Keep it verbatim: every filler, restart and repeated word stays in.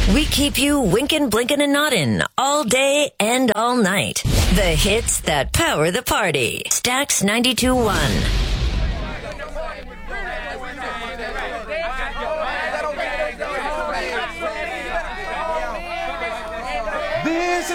We keep you winking, blinking, and nodding all day and all night. The hits that power the party. Stax ninety-two point one.